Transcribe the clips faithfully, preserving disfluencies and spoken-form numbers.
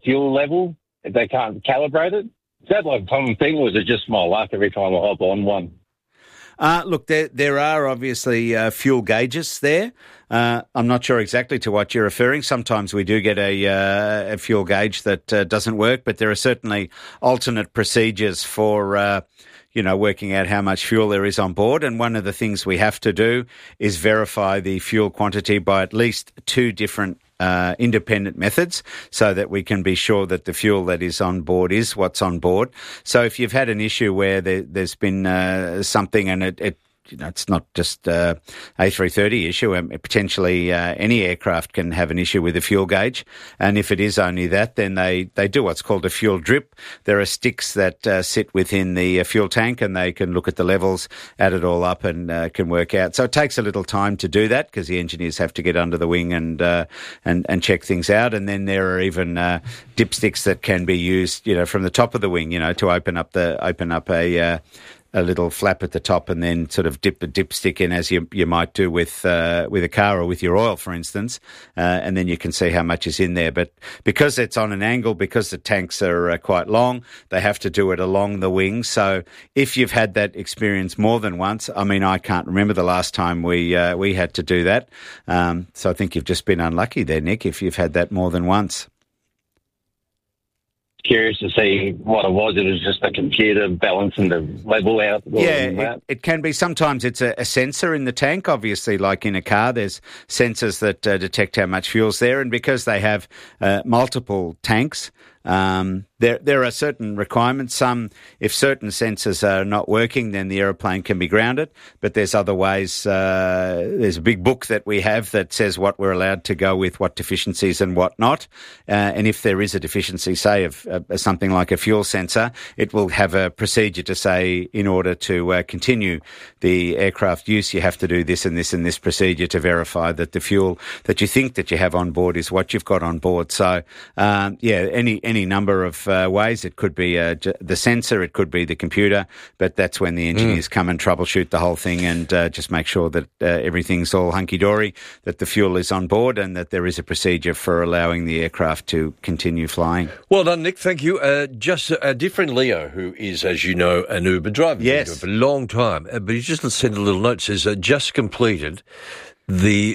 fuel level if they can't calibrate it? Is that like a common thing, or is it just my luck every time I hop on one? Uh, look, there there are obviously uh, fuel gauges there. Uh, I'm not sure exactly to what you're referring. Sometimes we do get a, uh, a fuel gauge that uh, doesn't work, but there are certainly alternate procedures for, uh, you know, working out how much fuel there is on board. And one of the things we have to do is verify the fuel quantity by at least two different Uh, independent methods so that we can be sure that the fuel that is on board is what's on board. So if you've had an issue where there, there's been uh, something and it, it you know, it's not just uh, A three thirty issue, um, potentially uh, any aircraft can have an issue with the fuel gauge. And if it is only that, then they, they do what's called a fuel drip. There are sticks that uh, sit within the uh, fuel tank, and they can look at the levels, add it all up, and uh, can work out. So it takes a little time to do that because the engineers have to get under the wing and uh, and, and check things out. And then there are even uh, dipsticks that can be used, you know, from the top of the wing, you know, to open up the open up a uh, a little flap at the top and then sort of dip a dipstick in as you you might do with uh, with a car or with your oil, for instance, uh, and then you can see how much is in there. But because it's on an angle, because the tanks are uh, quite long, they have to do it along the wing. So if you've had that experience more than once, I mean, I can't remember the last time we uh, we had to do that. Um, so I think you've just been unlucky there, Nick, if you've had that more than once. Curious to see what it was. It was just a computer balancing the level out. Yeah, it, it can be. Sometimes it's a, a sensor in the tank. Obviously, like in a car, there's sensors that uh, detect how much fuel's there, and because they have uh, multiple tanks, um, there there are certain requirements. Some, if certain sensors are not working, then the aeroplane can be grounded. But there's other ways. Uh, there's a big book that we have that says what we're allowed to go with, what deficiencies and what not. Uh, and if there is a deficiency, say of uh, something like a fuel sensor, it will have a procedure to say, in order to uh, continue the aircraft use, you have to do this and this and this procedure to verify that the fuel that you think that you have on board is what you've got on board. So, um, yeah, any any number of uh, ways. It could be uh, j- the sensor, it could be the computer, but that's when the engineers mm. come and troubleshoot the whole thing and uh, just make sure that uh, everything's all hunky-dory, that the fuel is on board and that there is a procedure for allowing the aircraft to continue flying. Well done, Nick. Thank you. Uh, just a, a different Leo, who is, as you know, an Uber driver. Yes. For a long time. Uh, but he just sent a little note, says, uh, just completed the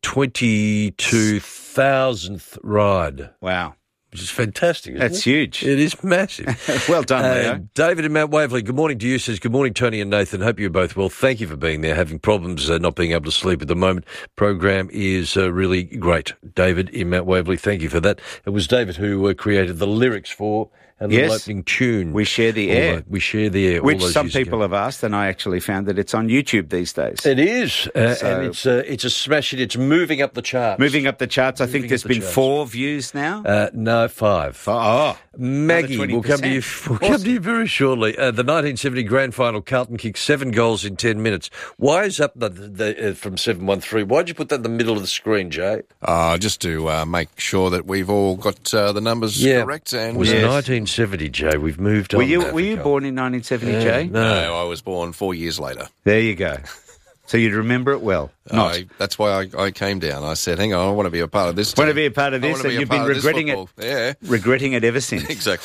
twenty-two thousandth ride. Wow. Which is fantastic, isn't That's it? huge. It is massive. Well done, uh, Leo. David in Mount Waverley, good morning to you. Says, good morning, Tony and Nathan. Hope you're both well. Thank you for being there. Having problems uh, not being able to sleep at the moment. Program is uh, really great. David in Mount Waverley, thank you for that. It was David who uh, created the lyrics for a little yes. opening tune. We share the air. Although we share the air. Which some people ago. have asked, and I actually found that it's on YouTube these days. It is. Uh, so, and it's, uh, it's a smash hit. It's moving up the charts. Moving up the charts. I moving think there's the been charts. four views now. Uh, no, five. Five. Oh. Maggie, we'll come to you. We'll awesome. come to you very shortly. Uh, the nineteen seventy grand final, Carlton kicked seven goals in ten minutes. Why is up the, the, uh, from seven one three? Why'd you put that in the middle of the screen, Jay? Uh, just to uh, make sure that we've all got uh, the numbers yeah. correct. And it was yes. nineteen seventy, Jay. We've moved on. Were you now Were you Carlton. born in nineteen seventy, Yeah, Jay? No. no, I was born four years later. There you go. So you'd remember it well. Not. I, that's why I, I came down. I said, hang on, I want to be a part of this. Want to team. be a part of I this, want to and be a you've been part of this regretting it. football. Yeah. Regretting it ever since. Exactly.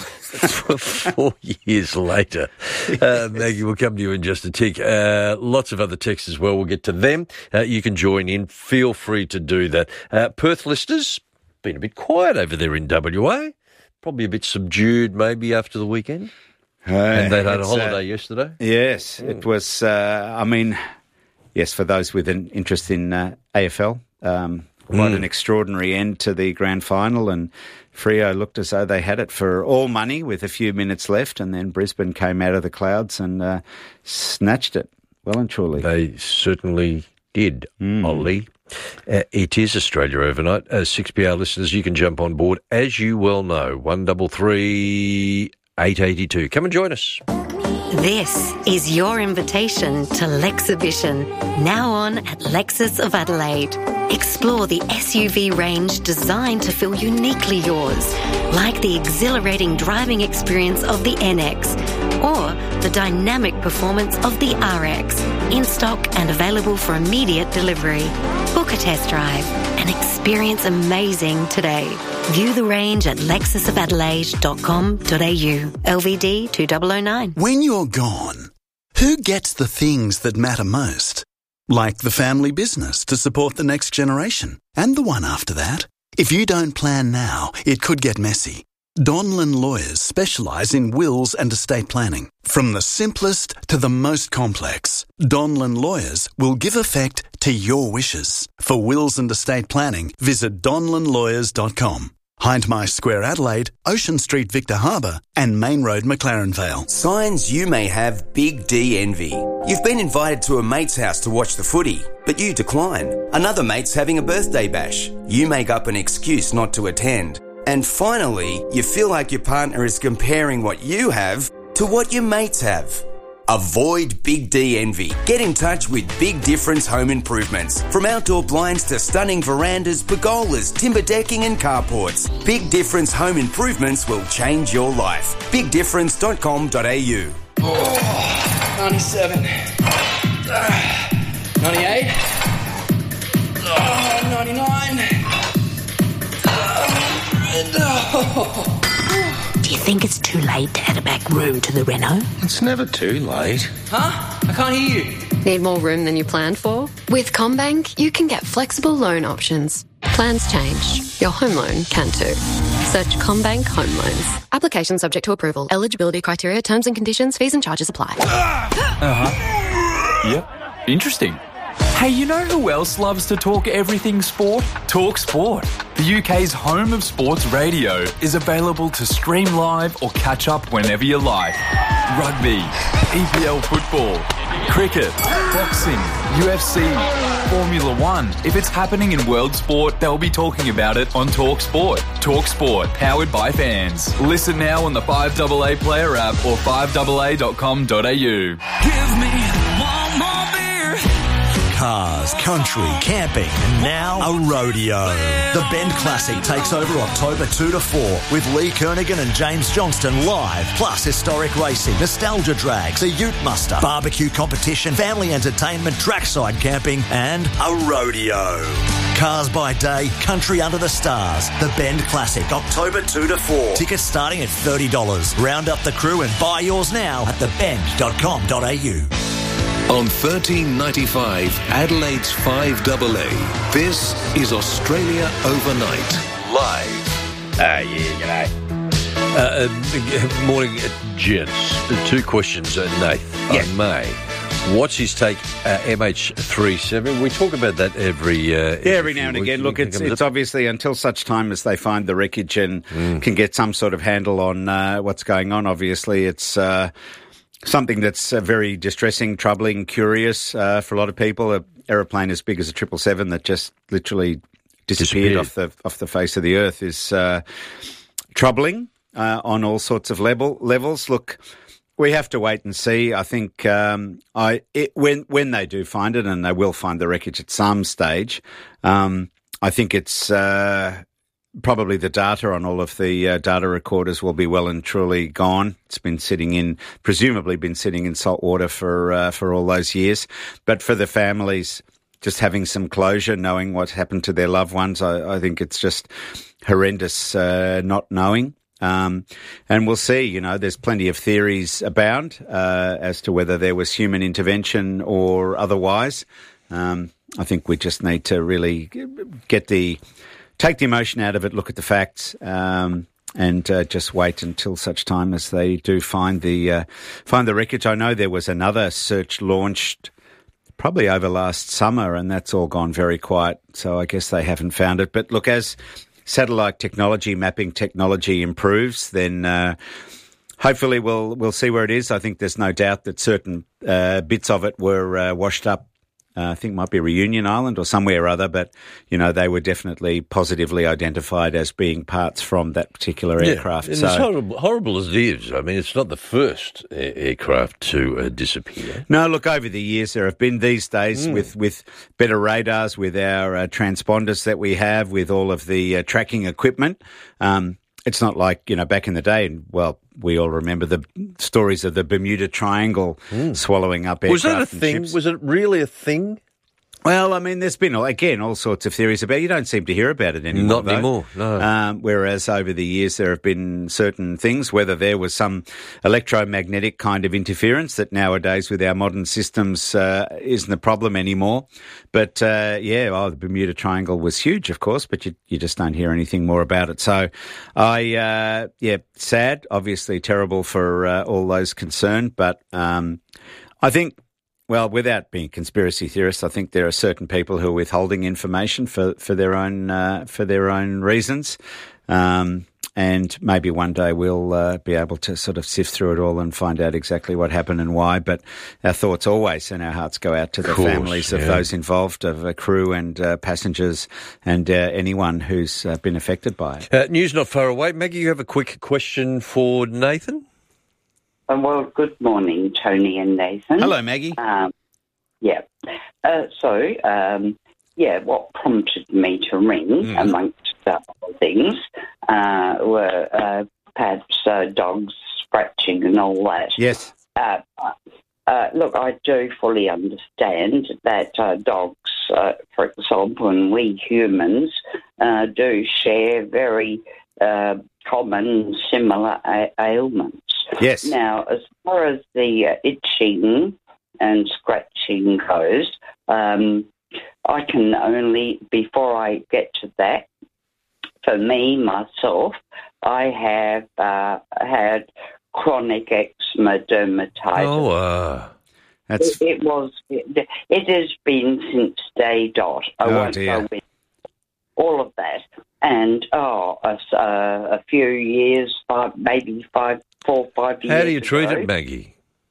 Four years later. Uh, Maggie, we'll come to you in just a tick. Uh, lots of other texts as well. We'll get to them. Uh, you can join in. Feel free to do that. Uh, Perth listeners, been a bit quiet over there in W A. Probably a bit subdued maybe after the weekend. Uh, and they had a holiday uh, yesterday. Yes, mm. it was, uh, I mean, yes, for those with an interest in uh, A F L, um, quite mm. an extraordinary end to the grand final, and Freo looked as though they had it for all money with a few minutes left, and then Brisbane came out of the clouds and uh, snatched it well and truly. They certainly did, mm. Ollie. Uh, it is Australia overnight. Uh, six P R listeners, you can jump on board, as you well know, one double three eight eighty two. Come and join us. This is your invitation to Lexhibition, now on at Lexus of Adelaide. Explore the S U V range designed to feel uniquely yours, like the exhilarating driving experience of the N X or the dynamic performance of the R X, in stock and available for immediate delivery. Book a test drive and experience amazing today. View the range at lexus of adelaide dot com dot a u. L V D two thousand nine. When you're gone, who gets the things that matter most? Like the family business to support the next generation and the one after that. If you don't plan now, it could get messy. Donlan Lawyers specialise in wills and estate planning. From the simplest to the most complex, Donlan Lawyers will give effect to your wishes. For wills and estate planning, visit donlan lawyers dot com. Hindmarsh Square Adelaide, Ocean Street Victor Harbour and Main Road McLaren Vale. Signs you may have Big D envy. You've been invited to a mate's house to watch the footy, but you decline. Another mate's having a birthday bash. You make up an excuse not to attend. And finally, you feel like your partner is comparing what you have to what your mates have. Avoid Big D envy. Get in touch with Big Difference Home Improvements. From outdoor blinds to stunning verandas, pergolas, timber decking and carports, Big Difference Home Improvements will change your life. big difference dot com dot a u. Oh, ninety-seven. Uh, ninety-eight. Oh, ninety-nine. Oh. Do you think it's too late to add a back room to the reno? It's never too late. Huh? I can't hear you. Need more room than you planned for? With CommBank, you can get flexible loan options. Plans change. Your home loan can too. Search CommBank Home Loans. Application subject to approval. Eligibility criteria, terms and conditions, fees and charges apply. Uh-huh. Yep. Interesting. Hey, you know who else loves to talk everything sport? Talk Sport. The U K's home of sports radio is available to stream live or catch up whenever you like. Rugby, E P L football, cricket, boxing, U F C, Formula One. If it's happening in world sport, they'll be talking about it on Talk Sport. Talk Sport, powered by fans. Listen now on the five A A Player app or five A A dot com dot a u. Give me one more beer. Cars, country, camping, and now a rodeo. The Bend Classic takes over October two to four with Lee Kernaghan and James Johnston live, plus historic racing, nostalgia drags, a ute muster, barbecue competition, family entertainment, trackside camping, and a rodeo. Cars by day, country under the stars. The Bend Classic, October two to four. Tickets starting at thirty dollars. Round up the crew and buy yours now at the bend dot com dot a u. On thirteen ninety-five, Adelaide's five A A, this is Australia Overnight, live. Ah, uh, yeah, g'day. Uh, uh, morning, uh, gents. Two questions, uh, Nath, yeah. I may. What's his take, uh, M H thirty-seven? We talk about that every... Uh, yeah, every now and again. Look, it's it's obviously until such time as they find the wreckage and mm. can get some sort of handle on uh, what's going on. Obviously, it's... Uh, Something that's uh, very distressing, troubling, curious uh, for a lot of people. An aeroplane as big as a triple seven that just literally disappeared, disappeared. off the off the face of the earth is uh, troubling uh, on all sorts of level levels. Look, we have to wait and see. I think um, I it, when when they do find it, and they will find the wreckage at some stage. Um, I think it's. Uh, Probably the data on all of the uh, data recorders will be well and truly gone. It's been sitting in, presumably been sitting in salt water for uh, for all those years. But for the families, just having some closure, knowing what's happened to their loved ones, I, I think it's just horrendous uh, not knowing. Um, and we'll see, you know, there's plenty of theories abound uh, as to whether there was human intervention or otherwise. Um, I think we just need to really get the... Take the emotion out of it, look at the facts, um, and uh, just wait until such time as they do find the uh, find the wreckage. I know there was another search launched probably over last summer, and that's all gone very quiet, so I guess they haven't found it. But look, as satellite technology, mapping technology improves, then uh, hopefully we'll we'll see where it is. I think there's no doubt that certain uh, bits of it were uh, washed up. Uh, I think it might be Reunion Island or somewhere or other, but, you know, they were definitely positively identified as being parts from that particular yeah, aircraft. And so, as horrible, horrible as it is, I mean, it's not the first a- aircraft to uh, disappear. No, look, over the years there have been these days mm. with, with better radars, with our uh, transponders that we have, with all of the uh, tracking equipment. Um, it's not like, you know, back in the day, and well, we all remember the stories of the Bermuda Triangle mm. swallowing up aircraft. Was that a and thing? ships. Was it really a thing? Well, I mean, there's been, again, all sorts of theories about it. You don't seem to hear about it anymore. Not though. anymore, no. Um, whereas over the years there have been certain things, whether there was some electromagnetic kind of interference that nowadays with our modern systems uh, isn't a problem anymore. But, uh, yeah, oh, the Bermuda Triangle was huge, of course, but you, you just don't hear anything more about it. So, I, uh, yeah, sad, obviously terrible for uh, all those concerned, but um, I think... Well, without being conspiracy theorists, I think there are certain people who are withholding information for, for their own uh, for their own reasons, um, and maybe one day we'll uh, be able to sort of sift through it all and find out exactly what happened and why. But our thoughts always and our hearts go out to the course, families of yeah. those involved, of uh, crew and uh, passengers, and uh, anyone who's uh, been affected by it. Uh, news not far away, Maggie. You have a quick question for Nathan. Uh, well, good morning, Tony and Nathan. Hello, Maggie. Um, yeah. Uh, so, um, yeah, what prompted me to ring, mm. amongst other things, uh, were uh, perhaps uh, dogs scratching and all that. Yes. Uh, uh, look, I do fully understand that uh, dogs, uh, for example, and we humans uh, do share very uh, common, similar a- ailments. Yes. Now, as far as the uh, itching and scratching goes, um, I can only, before I get to that, for me, myself, I have uh, had chronic eczema dermatitis. Oh, uh, that's... It, it was, it, it has been since day dot. I oh, won't dear. go with all of that. And, oh, a, uh, a few years, five, maybe five, four, five years How do you treat ago, it, Maggie?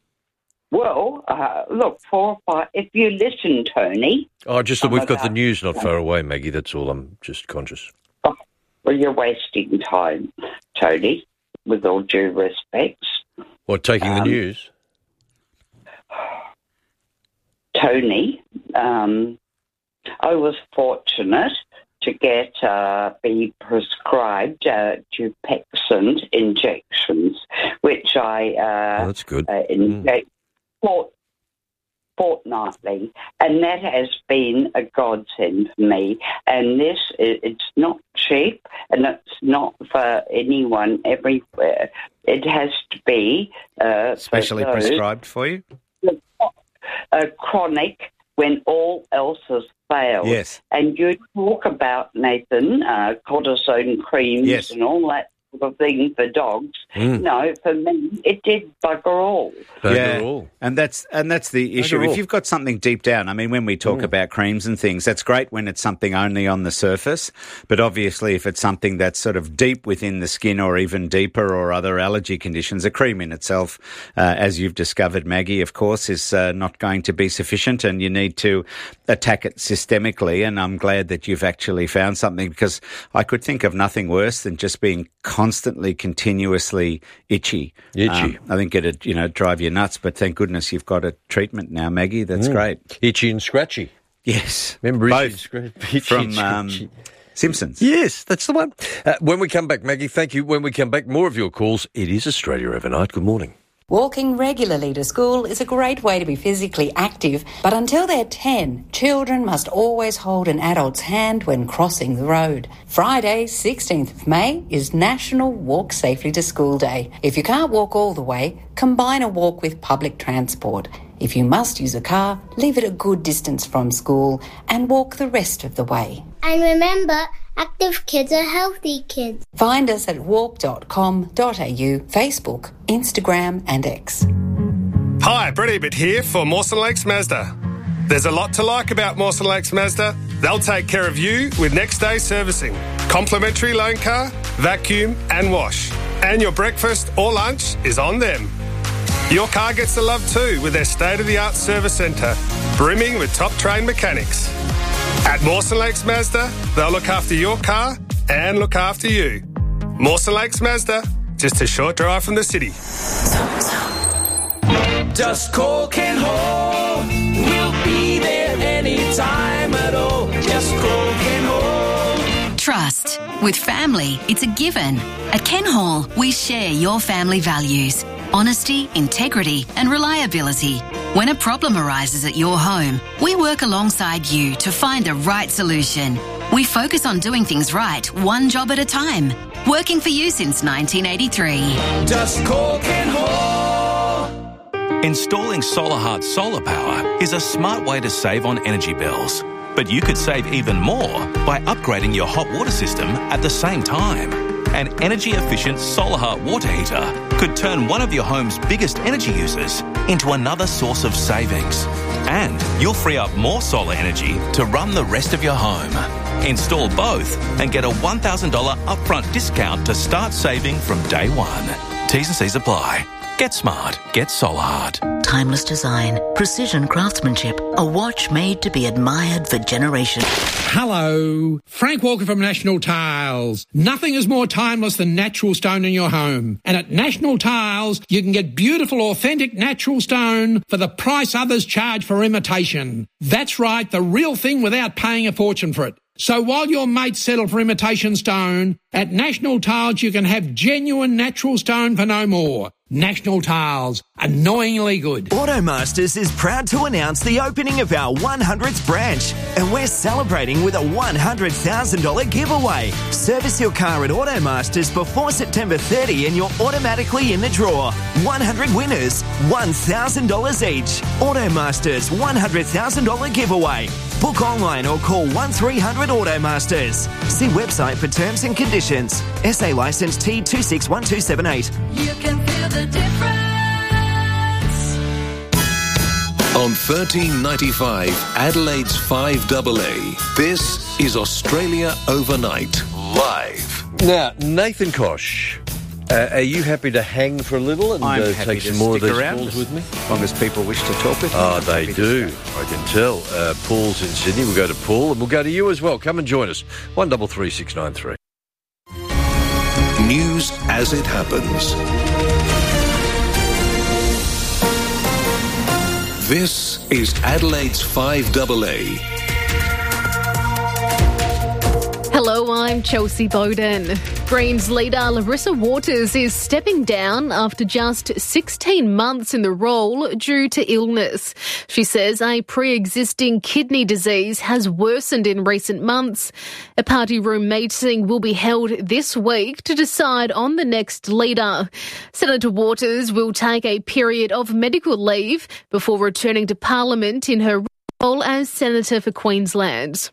Well, uh, look, four or five, if you listen, Tony... Oh, just that we've got the about, news not far away, Maggie. That's all. I'm just conscious. Oh, well, you're wasting time, Tony, with all due respects. What, taking um, the news? Tony, um, I was fortunate to get, uh, be prescribed uh, Dupixent injections, which I uh, oh, that's good. Uh, inject mm. fort- fortnightly, and that has been a godsend for me. And this, it's not cheap, and it's not for anyone everywhere. It has to be uh, specially for those, prescribed for you. Uh, chronic when all else has failed. Yes. And you talk about, Nathan, uh, cortisone creams yes. and all that sort of thing for dogs. Mm. No, for me, it did bugger all. Bugger yeah. all. And that's and that's the issue. Bugger if all. you've got something deep down, I mean, when we talk mm. about creams and things, that's great when it's something only on the surface. But obviously, if it's something that's sort of deep within the skin or even deeper or other allergy conditions, a cream in itself, uh, as you've discovered, Maggie, of course, is uh, not going to be sufficient, and you need to attack it systemically. And I'm glad that you've actually found something, because I could think of nothing worse than just being constantly, continuously itchy. Itchy. Um, I think it'd, you know, drive you nuts, but thank goodness you've got a treatment now, Maggie. That's mm. great. Itchy and scratchy. Yes. Remember Both Itchy and Scratchy? from um, Simpsons. Yes, that's the one. Uh, when we come back, Maggie, thank you. When we come back, more of your calls. It is Australia Overnight. Good morning. Walking regularly to school is a great way to be physically active, but until they're ten, children must always hold an adult's hand when crossing the road. Friday, sixteenth of May, is National Walk Safely to School Day. If you can't walk all the way, combine a walk with public transport. If you must use a car, leave it a good distance from school and walk the rest of the way. And remember, active kids are healthy kids. Find us at walk dot com dot a u, Facebook, Instagram and X. Hi, Brett Ebert here for Mawson Lakes Mazda. There's a lot to like about Mawson Lakes Mazda. They'll take care of you with next day servicing, complimentary loan car, vacuum and wash. And your breakfast or lunch is on them. Your car gets the love too with their state-of-the-art service centre, brimming with top-trained mechanics. At Mawson Lakes Mazda, they'll look after your car and look after you. Mawson Lakes Mazda, just a short drive from the city. Just call Ken Hall. We'll be there anytime at all. Just call Ken Hall. Trust. With family, it's a given. At Ken Hall, we share your family values. Honesty, integrity and reliability. When a problem arises at your home, we work alongside you to find the right solution. We focus on doing things right, one job at a time. Working for you since nineteen eighty-three. Just call Ken Hall. Installing SolarHeart solar power is a smart way to save on energy bills. But you could save even more by upgrading your hot water system at the same time. An energy-efficient SolarHeart water heater could turn one of your home's biggest energy users into another source of savings. And you'll free up more solar energy to run the rest of your home. Install both and get a one thousand dollars upfront discount to start saving from day one. T's and C's apply. Get smart. Get SolarHeart. Timeless design, precision craftsmanship, a watch made to be admired for generations. Hello, Frank Walker from National Tiles. Nothing is more timeless than natural stone in your home. And at National Tiles, you can get beautiful, authentic natural stone for the price others charge for imitation. That's right, the real thing without paying a fortune for it. So while your mates settle for imitation stone, at National Tiles you can have genuine natural stone for no more. National Tiles, annoyingly good. Automasters is proud to announce the opening of our one hundredth branch, and we're celebrating with a one hundred thousand dollars giveaway. Service your car at Automasters before September thirtieth and you're automatically in the draw. one hundred winners, one thousand dollars each. Automasters one hundred thousand dollars giveaway. Book online or call one three hundred Automasters. See website for terms and conditions. S A licence T two six one two seven eight. You can feel the difference. On thirteen ninety-five, Adelaide's five A A, this is Australia Overnight, live. Now, Nathan Kosh, uh, are you happy to hang for a little and I'm uh, happy take to some more of stick these around, calls with me? As long as people wish to talk with me. Oh, I'm they happy to do. stay. I can tell. Uh, Paul's in Sydney. We'll go to Paul and we'll go to you as well. Come and join us. one double three six nine three. News as it happens. This is Adelaide's five A A. Hello, I'm Chelsea Bowden. Greens leader Larissa Waters is stepping down after just sixteen months in the role due to illness. She says a pre-existing kidney disease has worsened in recent months. A party room meeting will be held this week to decide on the next leader. Senator Waters will take a period of medical leave before returning to Parliament in her role as Senator for Queensland.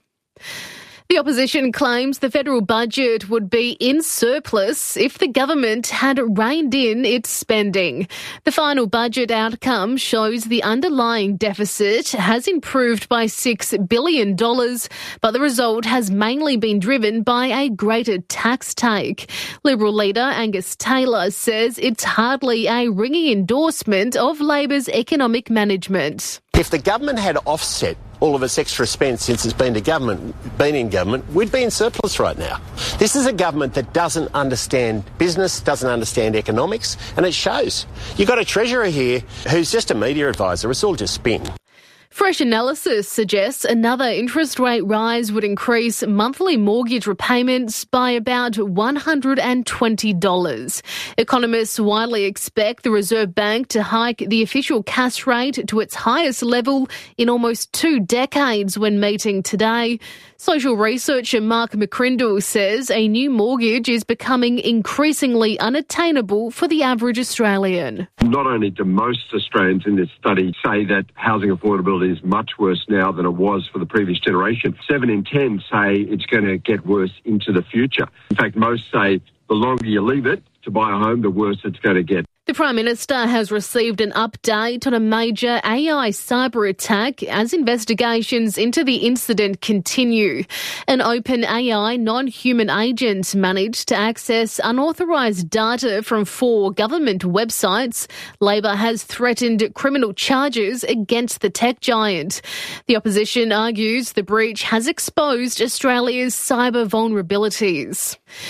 The opposition claims the federal budget would be in surplus if the government had reined in its spending. The final budget outcome shows the underlying deficit has improved by six billion dollars, but the result has mainly been driven by a greater tax take. Liberal leader Angus Taylor says it's hardly a ringing endorsement of Labor's economic management. If the government had offset all of its extra spend since it's been to government, been in government, we'd be in surplus right now. This is a government that doesn't understand business, doesn't understand economics, and it shows. You've got a treasurer here who's just a media advisor. It's all just spin. Fresh analysis suggests another interest rate rise would increase monthly mortgage repayments by about one hundred twenty dollars. Economists widely expect the Reserve Bank to hike the official cash rate to its highest level in almost two decades when meeting today. Social researcher Mark McCrindle says a new mortgage is becoming increasingly unattainable for the average Australian. Not only do most Australians in this study say that housing affordability is much worse now than it was for the previous generation, seven in ten say it's going to get worse into the future. In fact, most say the longer you leave it to buy a home, the worse it's going to get. The Prime Minister has received an update on a major A I cyber attack as investigations into the incident continue. An open A I non-human agent managed to access unauthorised data from four government websites. Labor has threatened criminal charges against the tech giant. The opposition argues the breach has exposed Australia's cyber vulnerabilities.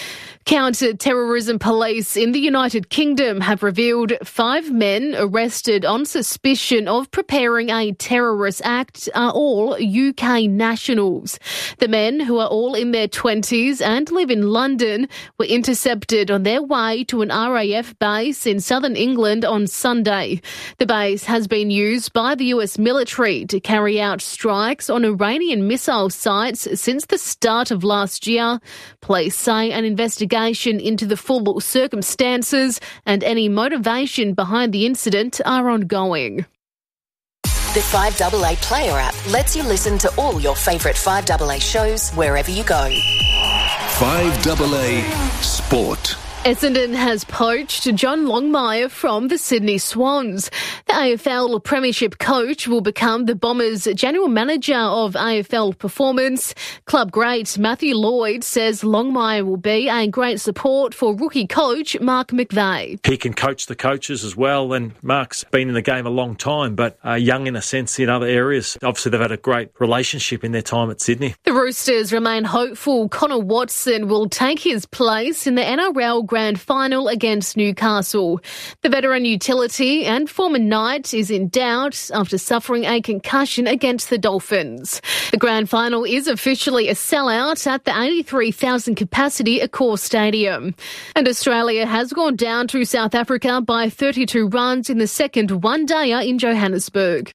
Counter-terrorism police in the United Kingdom have revealed five men arrested on suspicion of preparing a terrorist act are all U K nationals. The men, who are all in their twenties and live in London, were intercepted on their way to an R A F base in southern England on Sunday. The base has been used by the U S military to carry out strikes on Iranian missile sites since the start of last year. Police say an investigation into the full circumstances and any motivation behind the incident are ongoing. The five A A Player app lets you listen to all your favourite five A A shows wherever you go. five A A Sport. Essendon has poached John Longmire from the Sydney Swans. The A F L Premiership coach will become the Bombers' general manager of A F L performance. Club great Matthew Lloyd says Longmire will be a great support for rookie coach Mark McVeigh. He can coach the coaches as well, and Mark's been in the game a long time, but uh, young in a sense in other areas. Obviously, they've had a great relationship in their time at Sydney. The Roosters remain hopeful Connor Watson will take his place in the N R L Grand Final against Newcastle. The veteran utility and former Knight is in doubt after suffering a concussion against the Dolphins. The Grand Final is officially a sellout at the eighty-three thousand capacity Accor Stadium. And Australia has gone down to South Africa by thirty-two runs in the second one-dayer in Johannesburg.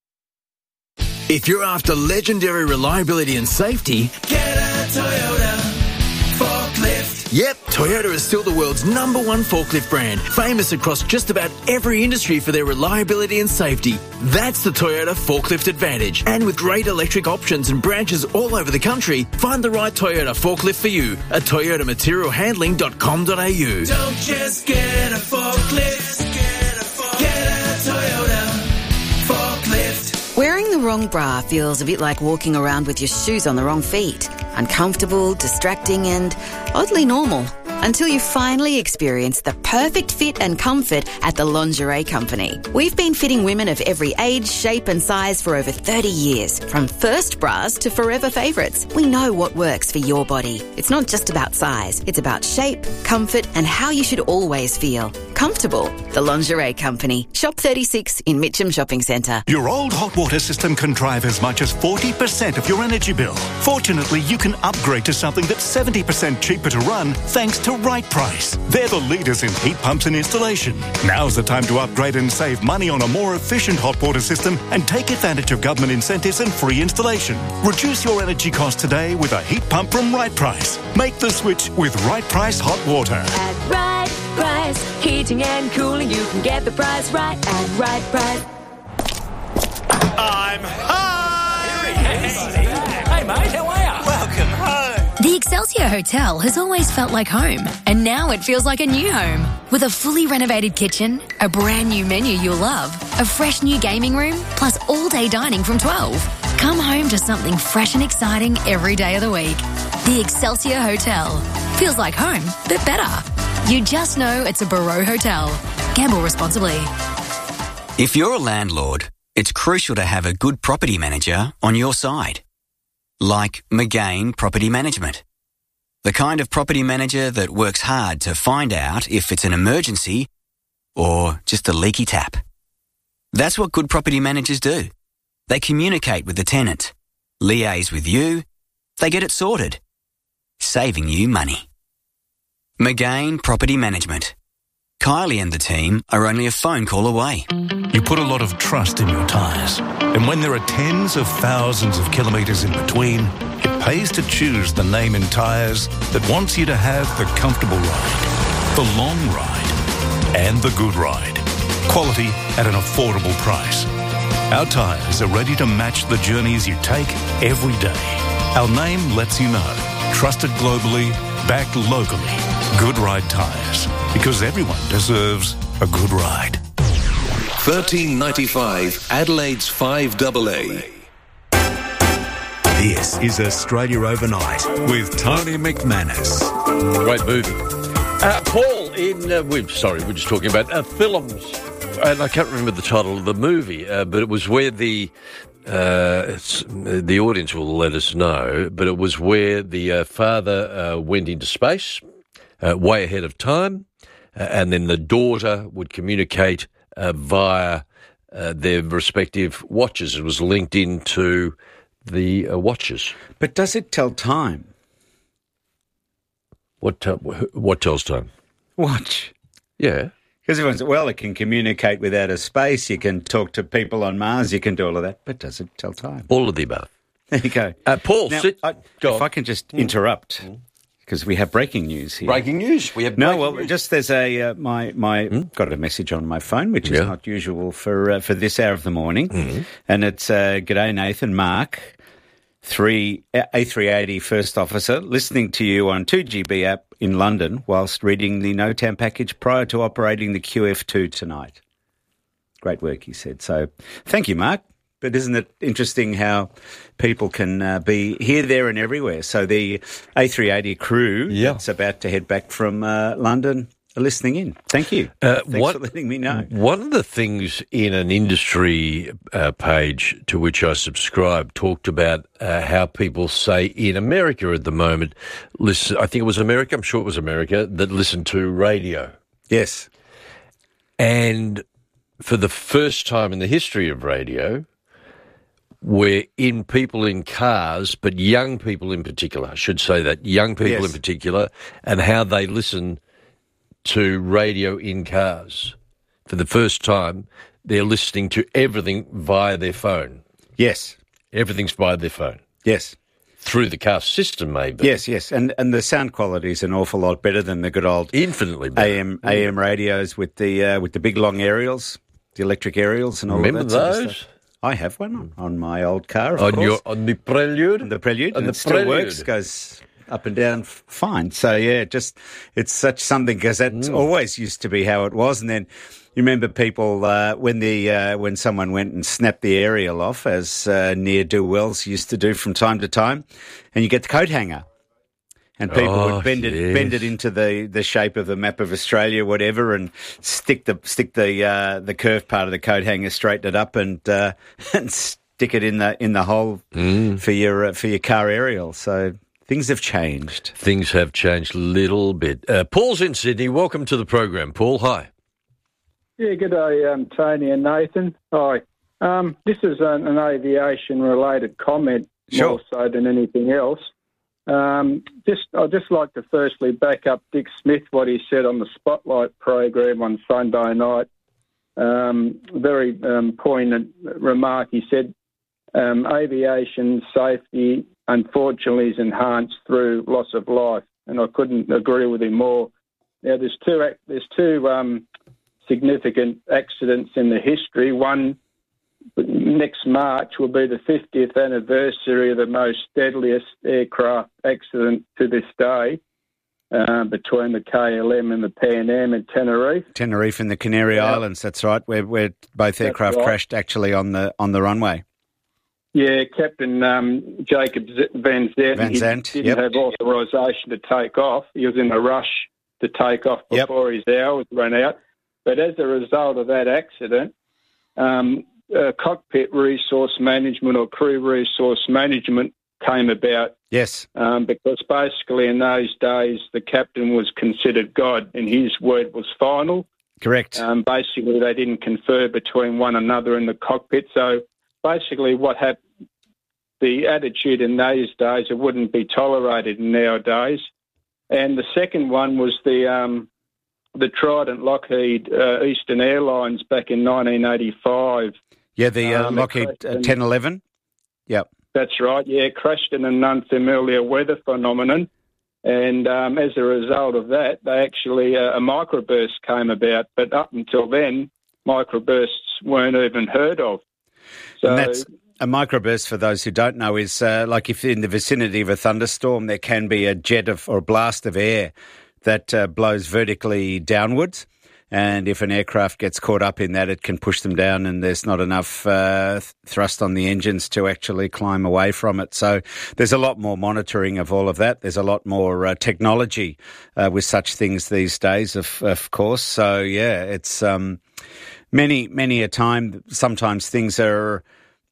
If you're after legendary reliability and safety, get a Toyota forklift. Yep, Toyota is still the world's number one forklift brand, famous across just about every industry for their reliability and safety. That's the Toyota Forklift Advantage. And with great electric options and branches all over the country, find the right Toyota forklift for you at toyota material handling dot com dot a u. Don't just get a forklift, get a, get a Toyota forklift. Wearing the wrong bra feels a bit like walking around with your shoes on the wrong feet. Uncomfortable, distracting and oddly normal. Until you finally experience the perfect fit and comfort at the Lingerie Company. We've been fitting women of every age, shape and size for over thirty years. From first bras to forever favourites, we know what works for your body. It's not just about size. It's about shape, comfort and how you should always feel. Comfortable. The Lingerie Company. Shop thirty-six in Mitcham Shopping Centre. Your old hot water system can drive as much as forty percent of your energy bill. Fortunately, you can upgrade to something that's seventy percent cheaper to run thanks to Right Price. They're the leaders in heat pumps and installation. Now's the time to upgrade and save money on a more efficient hot water system and take advantage of government incentives and free installation. Reduce your energy costs today with a heat pump from Right Price. Make the switch with Right Price Hot Water. At Right Price, heating and cooling, you can get the price right at Right Price. I'm home! Hey, mate, how are you? Welcome home. The Excelsior Hotel has always felt like home, and now it feels like a new home. With a fully renovated kitchen, a brand new menu you'll love, a fresh new gaming room, plus all-day dining from twelve. Come home to something fresh and exciting every day of the week. The Excelsior Hotel. Feels like home, but better. You just know it's a Barreau Hotel. Gamble responsibly. If you're a landlord, it's crucial to have a good property manager on your side. Like McGain Property Management. The kind of property manager that works hard to find out if it's an emergency or just a leaky tap. That's what good property managers do. They communicate with the tenant, liaise with you, they get it sorted, saving you money. McGain Property Management. Kylie and the team are only a phone call away. You put a lot of trust in your tyres. And when there are tens of thousands of kilometres in between, it pays to choose the name in tyres that wants you to have the comfortable ride, the long ride, and the good ride. Quality at an affordable price. Our tyres are ready to match the journeys you take every day. Our name lets you know. Trusted globally, backed locally. Good Ride Tyres. Because everyone deserves a good ride. thirteen ninety-five Adelaide's five A A. This is Australia Overnight with Tony McManus. Great movie. Uh, Paul, in uh, we're sorry, we're just talking about uh, films, and I can't remember the title of the movie, uh, but it was where the uh, it's, the audience will let us know, but it was where the uh, father uh, went into space. uh, way ahead of time, uh, and then the daughter would communicate uh, via uh, their respective watches. It was linked into the uh, watches. But does it tell time? What t- what tells time? Watch. Yeah. Because everyone's, well, it can communicate with outer space, you can talk to people on Mars, you can do all of that, but does it tell time? All of the above. There you go. Uh, Paul, now, sit. I, Go if on. I can just interrupt, because we have breaking news here. Breaking news. We have no, breaking well, news. just there's a uh, my my Hmm? got a message on my phone, which is Yeah. not usual for uh, for this hour of the morning, Mhm. and it's uh, g'day Nathan, Mark, three A three eighty first officer, listening to you on two G B app in London whilst reading the NOTAM package prior to operating the Q F two tonight. Great work, he said. So, thank you, Mark. But isn't it interesting how people can uh, be here, there and everywhere? So the A three eighty crew Yeah. that's about to head back from uh, London are listening in. Thank you. Uh, Thanks what- for letting me know. One of the things in an industry uh, page to which I subscribe talked about uh, how people say in America at the moment, listen, I think it was America, I'm sure it was America, that listen to radio. Yes. And for the first time in the history of radio, we're in people in cars, but young people in particular, I should say that, young people Yes. in particular, and how they listen to radio in cars. For the first time, they're listening to everything via their phone. Yes. Everything's via their phone. Yes. Through the car system, maybe. Yes, yes. And and the sound quality is an awful lot better than the good old Infinitely better. A M A M radios with the uh, with the big long aerials, the electric aerials and all Remember of that sort of those? stuff. I have one on, on my old car, of On course. your on the Prelude? On the Prelude, On and the it still Prelude. works, goes up and down f- fine. So, yeah, just it's such something, because that Mm. always used to be how it was. And then you remember people, uh, when the uh, when someone went and snapped the aerial off, as uh, ne'er-do-wells used to do from time to time, and you get the coat hanger. And people Oh, would bend it, yes. bend it into the, the shape of the map of Australia, whatever, and stick the stick the uh, the curved part of the coat hanger, straighten it up, and uh, and stick it in the in the hole Mm. for your uh, for your car aerial. So things have changed. Things have changed a little bit. Uh, Paul's in Sydney. Welcome to the program, Paul. Hi. Yeah, good day, um, Tony and Nathan. Hi. Um, this is an, an aviation-related comment, Sure. more so than anything else. Um, just, I'd just like to firstly back up Dick Smith, what he said on the Spotlight program on Sunday night. Um, very um, poignant remark. He said, um, aviation safety, unfortunately, is enhanced through loss of life, and I couldn't agree with him more. Now, there's two, ac- there's two um, significant accidents in the history. One, next March, will be the fiftieth anniversary of the most deadliest aircraft accident to this day, uh, between the K L M and the Pan Am in Tenerife. Tenerife and the Canary Yeah. Islands. That's right. Where where both That's aircraft right. crashed actually on the on the runway. Yeah, Captain um, Jacob Z- Van Zandt, Van Zandt, he didn't yep. have authorisation to take off. He was in a rush to take off before his hours ran out. But as a result of that accident, um, uh, cockpit resource management or crew resource management came about. Yes. Um, because basically in those days the captain was considered God and his word was final. Correct. Um, basically they didn't confer between one another in the cockpit. So basically what happened, the attitude in those days, it wouldn't be tolerated nowadays. And the second one was the um, the Trident Lockheed uh, Eastern Airlines back in nineteen eighty-five. Yeah, the uh, Um, it Lockheed crashed uh, in- ten eleven. Yep. That's right, yeah, crashed in an unfamiliar weather phenomenon. And um, as a result of that, they actually, uh, a microburst came about. But up until then, microbursts weren't even heard of. So, And that's a microburst, for those who don't know, is uh, like if in the vicinity of a thunderstorm, there can be a jet of or a blast of air that uh, blows vertically downwards. And if an aircraft gets caught up in that, it can push them down, and there's not enough uh, th- thrust on the engines to actually climb away from it. So there's a lot more monitoring of all of that. There's a lot more uh, technology uh, with such things these days, of, of course. So, yeah, it's um, many, many a time, sometimes things are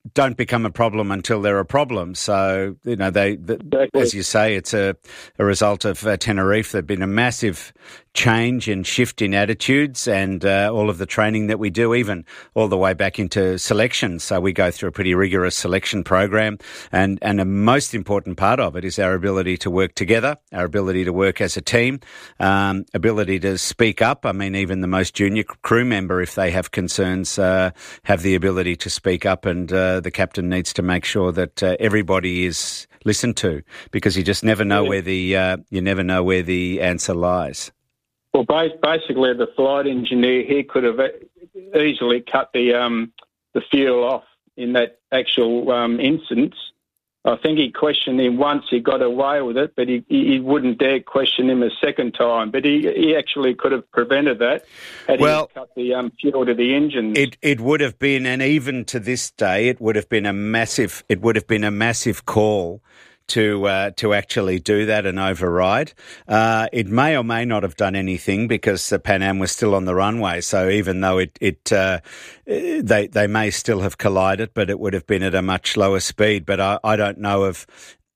don't become a problem until they're a problem. So, you know, they, the, exactly. as you say, it's a, a result of uh, Tenerife. There's been a massive change and shift in attitudes and uh, all of the training that we do, even all the way back into selection. So we go through a pretty rigorous selection program, and, and a most important part of it is our ability to work together, our ability to work as a team, um, ability to speak up. I mean, even the most junior crew member, if they have concerns, uh, have the ability to speak up, and uh, the captain needs to make sure that uh, everybody is listened to, because you just never know where the uh, you never know where the answer lies. Well, basically, the flight engineer, he could have easily cut the um, the fuel off in that actual um, instance. I think he questioned him once, he got away with it, but he, he wouldn't dare question him a second time. But he, he actually could have prevented that had well, he cut the um, fuel to the engine. It it would have been, and even to this day, it would have been a massive. It would have been a massive call to uh, to actually do that and override. Uh, it may or may not have done anything because the Pan Am was still on the runway. So even though it it uh, they they may still have collided, but it would have been at a much lower speed. But I, I don't know of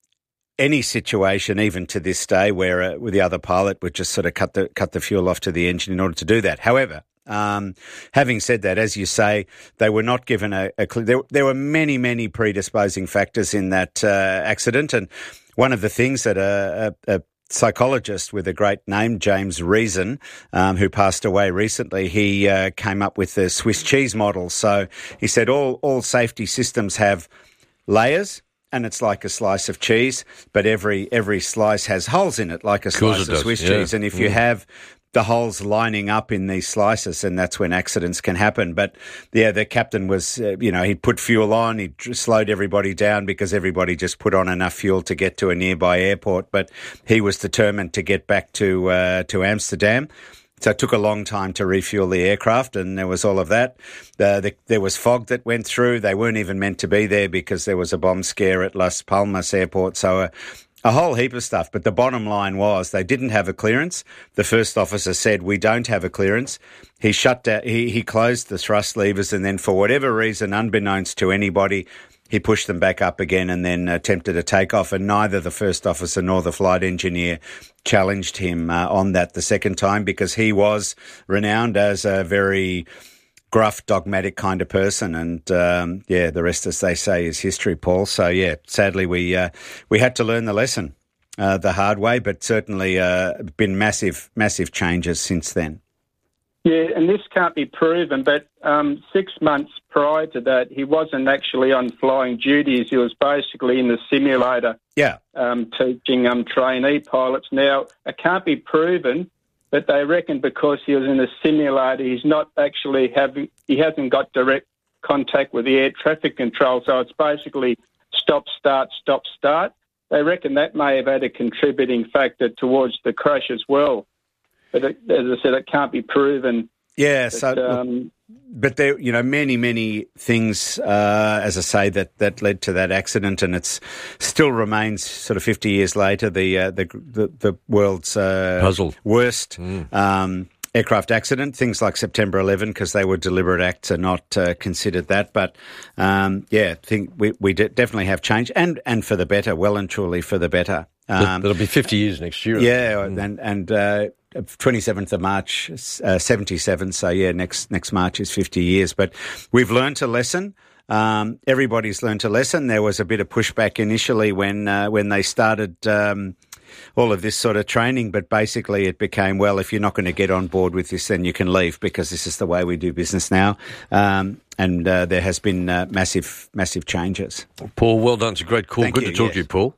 any situation, even to this day, where, uh, where the other pilot would just sort of cut the cut the fuel off to the engine in order to do that. However, Um, having said that, as you say, they were not given a, a clear. There, there were many, many predisposing factors in that uh, accident, and one of the things that a, a, a psychologist with a great name, James Reason, um, who passed away recently, he uh, came up with the Swiss cheese model. So he said all all safety systems have layers. And it's like a slice of cheese, but every every slice has holes in it, like a slice of, of Swiss yeah. cheese. And if mm. you have the holes lining up in these slices, and that's when accidents can happen. But yeah, the captain was, uh, you know, he'd put fuel on, he slowed everybody down because everybody just put on enough fuel to get to a nearby airport. But he was determined to get back to uh, to Amsterdam. So it took a long time to refuel the aircraft, and there was all of that. Uh, the, there was fog that went through. They weren't even meant to be there because there was a bomb scare at Las Palmas Airport. So a, a whole heap of stuff. But the bottom line was they didn't have a clearance. The first officer said, "We don't have a clearance." He shut down, he, he closed the thrust levers, and then for whatever reason, unbeknownst to anybody, he pushed them back up again and then attempted a takeoff, and neither the first officer nor the flight engineer challenged him uh, on that the second time, because he was renowned as a very gruff, dogmatic kind of person. And, um, yeah, the rest, as they say, is history, Paul. So, yeah, sadly we uh, we had to learn the lesson uh, the hard way, but certainly uh, been massive, massive changes since then. Yeah, and this can't be proven, but um, six months prior to that, he wasn't actually on flying duties. He was basically in the simulator yeah. um, teaching um, trainee pilots. Now, it can't be proven, but they reckon because he was in the simulator, he's not actually having, he hasn't got direct contact with the air traffic control, so it's basically stop, start, stop, start. They reckon that may have had a contributing factor towards the crash as well. But it, as I said, it can't be proven. Yeah, but, so, um, but there, you know, many, many things, uh, as I say, that, that led to that accident, and it's still remains sort of fifty years later the uh, the, the the world's uh, puzzle worst mm. um, aircraft accident. Things like September eleventh, because they were deliberate acts, are not uh, considered that. But um, yeah, I think we we de- definitely have changed, and and for the better, well and truly for the better. Um, That'll be fifty years next year. Yeah, mm. and and. Uh, twenty-seventh of March, uh, seventy-seven. So yeah, next next March is fifty years. But we've learnt a lesson. Um, everybody's learnt a lesson. There was a bit of pushback initially when uh, when they started um, all of this sort of training, but basically it became, well, if you're not going to get on board with this, then you can leave, because this is the way we do business now. Um, and uh, there has been uh, massive massive changes. Paul, well done. It's a great call. Thank Good you, to talk yes. to you, Paul.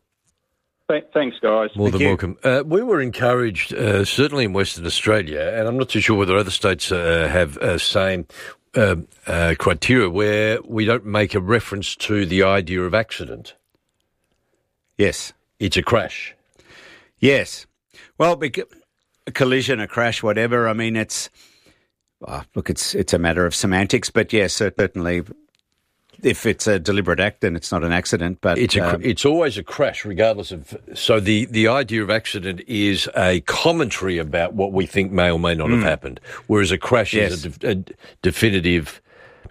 Thanks, guys. More Thank than you. welcome. Uh, we were encouraged, uh, certainly in Western Australia, and I'm not too sure whether other states uh, have uh, same uh, uh, criteria, where we don't make a reference to the idea of accident. Yes. It's a crash. Yes. Well, because a collision, a crash, whatever, I mean, it's, well, look, it's it's a matter of semantics, but yes, certainly. If it's a deliberate act, then it's not an accident. But it's a, um, it's always a crash, regardless of. So the, the idea of accident is a commentary about what we think may or may not mm. have happened, whereas a crash yes. is a, de- a definitive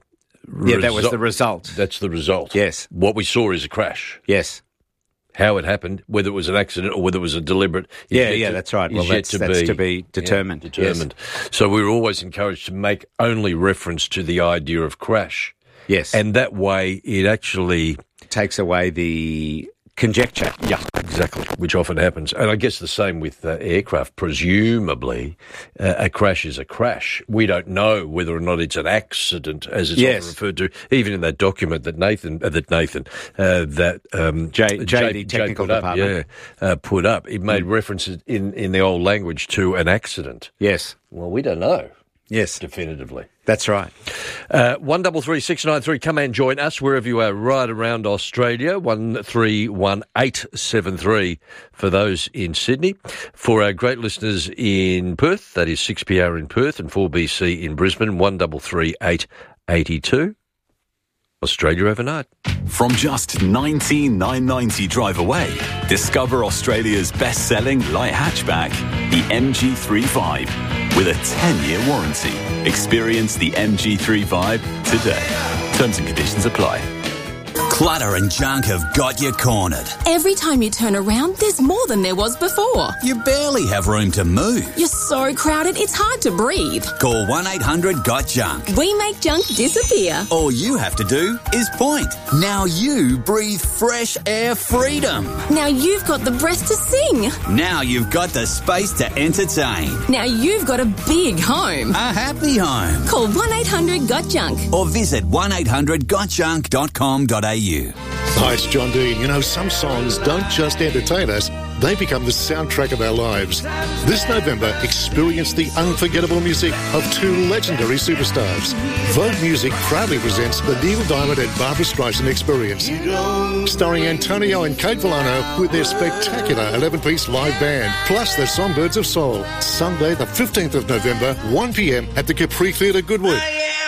Yeah, that was the result. That's the result. Yes. What we saw is a crash. Yes. How it happened, whether it was an accident or whether it was a deliberate... is Yeah, yet yeah, to- that's right. is Well, yet that's, that's to be determined. Yeah, determined. So we were always encouraged to make only reference to the idea of crash. Yes. And that way it actually... takes away the conjecture. Yeah, exactly, which often happens. And I guess the same with uh, aircraft. Presumably, uh, a crash is a crash. We don't know whether or not it's an accident, as it's Yes. often referred to, even in that document that Nathan, uh, that Nathan, uh, that um, J, J, Jay- the Jay technical put up, department. yeah, uh, put up. It made mm. references in, in the old language to an accident. Yes. Well, we don't know. Yes. Definitively. That's right. Uh, one double three six nine three. Come and join us wherever you are, right around Australia. One three one eight seven three for those in Sydney. For our great listeners in Perth, that is six P R in Perth and four B C in Brisbane. One double three eight eighty two. Australia overnight. From just nineteen nine ninety drive away, discover Australia's best-selling light hatchback, the M G three Vibe, with a ten-year warranty. Experience the M G three Vibe today. Terms and conditions apply. Clutter and junk have got you cornered. Every time you turn around, there's more than there was before. You barely have room to move. You're so crowded, it's hard to breathe. Call one eight hundred got junk. We make junk disappear. All you have to do is point. Now you breathe fresh air freedom. Now you've got the breath to sing. Now you've got the space to entertain. Now you've got a big home. A happy home. Call one eight hundred got junk. Or visit one eight hundred got junk dot com dot a u. Hi, it's John Dean. You know, some songs don't just entertain us, they become the soundtrack of our lives. This November, experience the unforgettable music of two legendary superstars. Vogue Music proudly presents the Neil Diamond and Barbra Streisand Experience, starring Antonio and Kate Villano with their spectacular eleven-piece live band, plus the Songbirds of Soul. Sunday, the fifteenth of November, one p m at the Capri Theatre, Goodwood.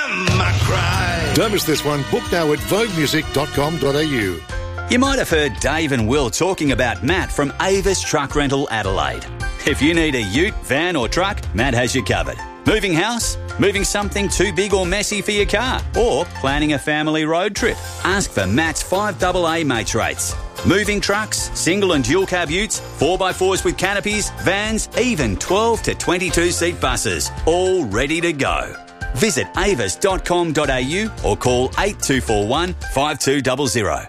Don't miss this one. Book now at vogue music dot com dot a u. You might have heard Dave and Will talking about Matt from Avis Truck Rental Adelaide. If you need a ute, van or truck, Matt has you covered. Moving house? Moving something too big or messy for your car? Or planning a family road trip? Ask for Matt's five double A mates rates. Moving trucks, single and dual cab utes, four by fours with canopies, vans, even twelve to twenty-two seat buses. All ready to go. Visit avis dot com dot a u or call eight two four one five two zero zero.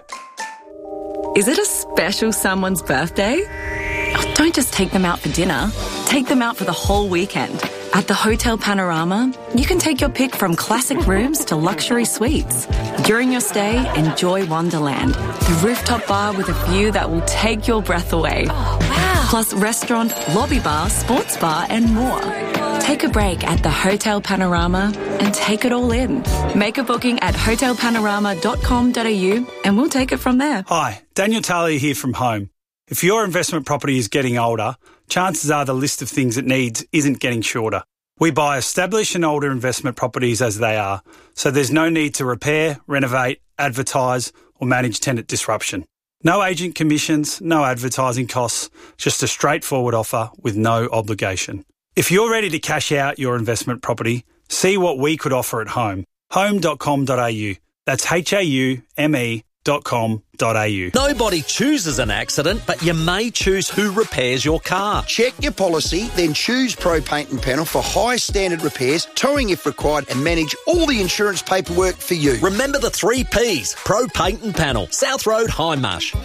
Is it a special someone's birthday? Oh, don't just take them out for dinner. Take them out for the whole weekend. At the Hotel Panorama, you can take your pick from classic rooms to luxury suites. During your stay, enjoy Wonderland, the rooftop bar with a view that will take your breath away. Oh, wow. Plus restaurant, lobby bar, sports bar and more. Take a break at the Hotel Panorama and take it all in. Make a booking at hotel panorama dot com dot a u and we'll take it from there. Hi, Daniel Talia here from Home. If your investment property is getting older, chances are the list of things it needs isn't getting shorter. We buy established and older investment properties as they are, so there's no need to repair, renovate, advertise or manage tenant disruption. No agent commissions, no advertising costs, just a straightforward offer with no obligation. If you're ready to cash out your investment property, see what we could offer at Home. home dot com dot a u. That's H A U M E dot com dot a u. Nobody chooses an accident, but you may choose who repairs your car. Check your policy, then choose Pro Paint and Panel for high standard repairs, towing if required, and manage all the insurance paperwork for you. Remember the three Ps. Pro Paint and Panel. South Road, Hindmarsh.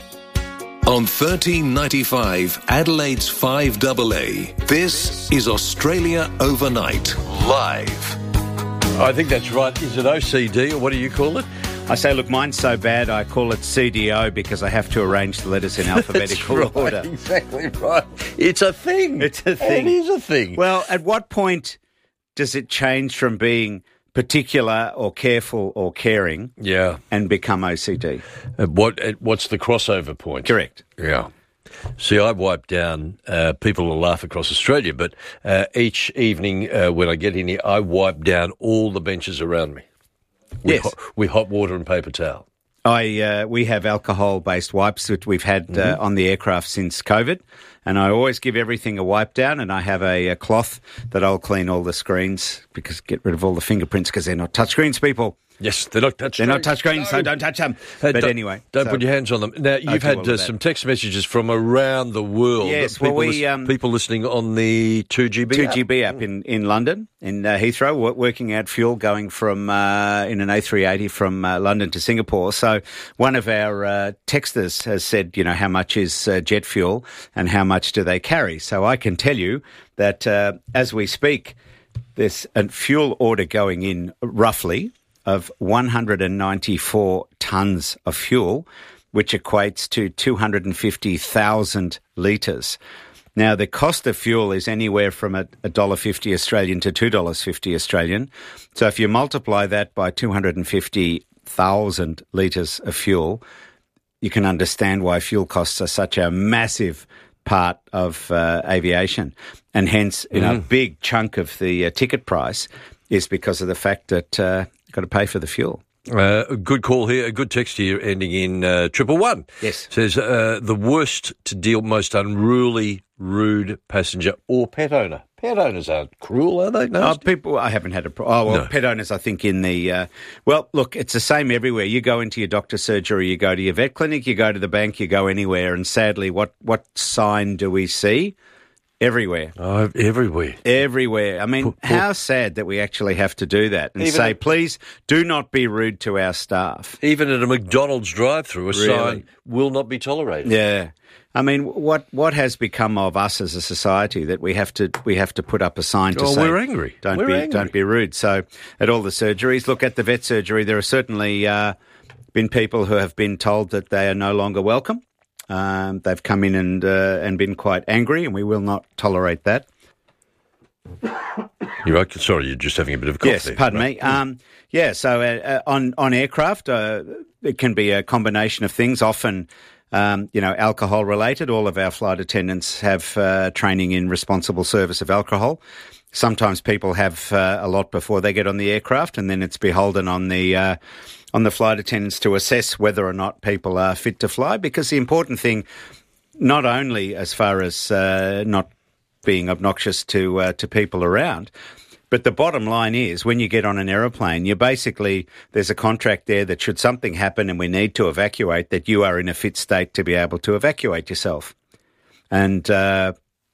On thirteen ninety-five, Adelaide's five double A, this is Australia Overnight, live. I think that's right. Is it O C D or what do you call it? I say, look, mine's so bad I call it C D O because I have to arrange the letters in alphabetical right, order. Exactly right. It's a thing. It's a thing. It is a thing. Well, at what point does it change from being particular or careful or caring yeah. and become O C D? At what, at what's the crossover point? Correct. Yeah. See, I wipe down, uh, people will laugh across Australia, but uh, each evening uh, when I get in here, I wipe down all the benches around me with, yes. hot, with hot water and paper towel. I uh, we have alcohol-based wipes that we've had uh, mm-hmm. on the aircraft since COVID, and I always give everything a wipe down, and I have a, a cloth that I'll clean all the screens because get rid of all the fingerprints because they're not touchscreens, people. Yes, they're not touch They're screens. not touchscreens, No. so don't touch them. Uh, but don't, anyway. Don't so put your hands on them. Now, you've do all had of uh, that. some text messages from around the world. Yes, people, well, we, lis- um, people listening on the two G B two app. G B app in, in London, in uh, Heathrow, wo- working out fuel going from uh, in an A three eighty from uh, London to Singapore. So one of our uh, texters has said, you know, how much is uh, jet fuel and how much do they carry? So I can tell you that uh, as we speak, there's a fuel order going in roughly of one hundred ninety-four tonnes of fuel, which equates to two hundred fifty thousand litres. Now, the cost of fuel is anywhere from a one dollar fifty Australian to two dollars fifty Australian. So if you multiply that by two hundred fifty thousand litres of fuel, you can understand why fuel costs are such a massive part of uh, aviation. And hence, you know, a Mm. big chunk of the uh, ticket price is because of the fact that uh, you've got to pay for the fuel. Uh, a good call here, a good text here ending in uh, triple one. Yes. Says, uh, the worst to deal, most unruly, rude passenger or pet owner. Pet owners aren't cruel, are they? Oh, Nasty? people, I haven't had a pro- Oh, well, No. pet owners, I think, in the... Uh, well, look, it's the same everywhere. You go into your doctor's surgery, you go to your vet clinic, you go to the bank, you go anywhere, and sadly, what, what sign do we see? Everywhere. Oh, everywhere. Everywhere. I mean, Poor- poor- how sad that we actually have to do that and Even say, at- please do not be rude to our staff. Even at a McDonald's drive-through, a Really? sign will not be tolerated. Yeah. I mean, what what has become of us as a society that we have to we have to put up a sign to Oh, say we're angry. Don't We're be angry. don't be rude. So at all the surgeries, look at the vet surgery. There are certainly uh, been people who have been told that they are no longer welcome. Um, they've come in and uh, and been quite angry, and we will not tolerate that. You're right. Sorry, you're just having a bit of a cough Yes, there. pardon Right. me. Um, yeah, so uh, uh, on on aircraft, uh, it can be a combination of things. Often, um, you know, alcohol related. All of our flight attendants have uh, training in responsible service of alcohol. Sometimes people have uh, a lot before they get on the aircraft, and then it's beholden on the uh, on the flight attendants to assess whether or not people are fit to fly. Because the important thing, not only as far as uh, not being obnoxious to uh, to people around, but the bottom line is when you get on an aeroplane, you basically, there's a contract there that should something happen and we need to evacuate, that you are in a fit state to be able to evacuate yourself. And uh,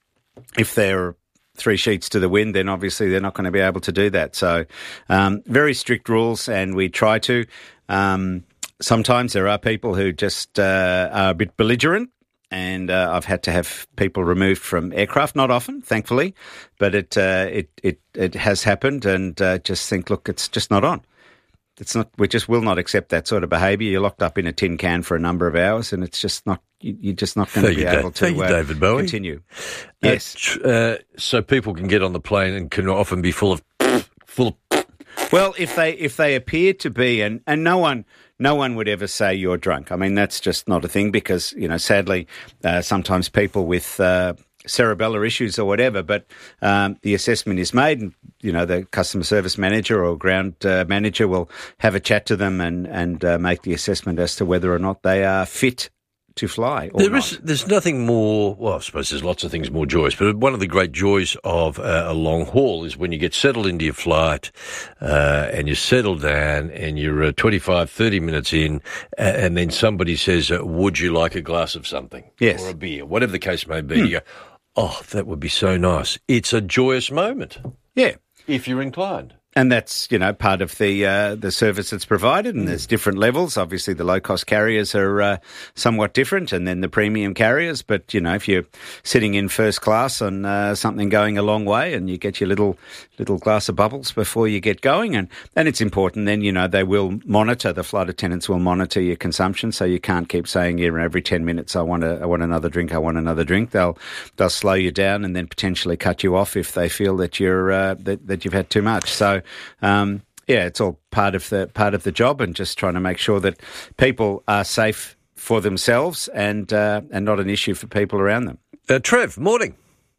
if they're three sheets to the wind, then obviously they're not going to be able to do that. So um, very strict rules, and we try to. Um, sometimes there are people who just uh, are a bit belligerent, and uh, I've had to have people removed from aircraft. Not often, thankfully, but it uh, it, it it has happened, and uh, just think, look, it's just not on. It's not. We just will not accept that sort of behaviour. You're locked up in a tin can for a number of hours, and it's just not. you- You're just not going to Thank be you, able Dave. to Thank you, uh, David Bowie. continue. Uh, Yes. tr- Uh, so people can get on the plane and can often be full of full of. Well, if they if they appear to be, and, and no one no one would ever say you're drunk. I mean, that's just not a thing because, you know, sadly, uh, sometimes people with uh, cerebellar issues or whatever, but um, the assessment is made, and you know, the customer service manager or ground uh, manager will have a chat to them and and uh, make the assessment as to whether or not they are fit to fly. Or There not. is, there's nothing more, well, I suppose there's lots of things more joyous, but one of the great joys of uh, a long haul is when you get settled into your flight uh, and you settle down and you're uh, twenty-five, thirty minutes in uh, and then somebody says, uh, would you like a glass of something? Yes. Or a beer, whatever the case may be. Hmm. You go, oh, that would be so nice. It's a joyous moment. Yeah. If you're inclined. And that's, you know, part of the uh, the service that's provided, and there's different levels. Obviously, the low-cost carriers are uh, somewhat different, and then the premium carriers. But, you know, if you're sitting in first class on uh, something going a long way and you get your little little glass of bubbles before you get going, and, and it's important then, you know, they will monitor, the flight attendants will monitor your consumption, so you can't keep saying, yeah, every ten minutes, I want a, I want another drink, I want another drink. They'll they'll slow you down and then potentially cut you off if they feel that you're uh, that, that you've had too much. So, Um, yeah, it's all part of the part of the job, and just trying to make sure that people are safe for themselves and uh, and not an issue for people around them. Uh, Trev, morning.